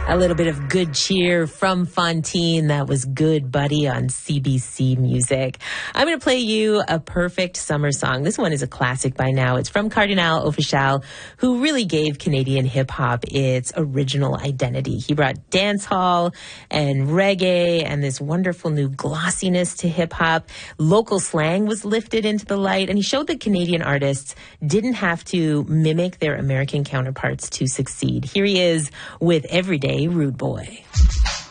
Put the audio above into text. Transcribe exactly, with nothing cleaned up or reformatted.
A little bit of good cheer from Fontaine. That was Good Buddy on C B C Music. I'm going to play you a perfect summer song. This one is a classic by now. It's from Kardinal Offishall, who really gave Canadian hip-hop its original identity. He brought dancehall and reggae and this wonderful new glossiness to hip-hop. Local slang was lifted into the light, and he showed that Canadian artists didn't have to mimic their American counterparts to succeed. Here he is with Everyday Rude Boy.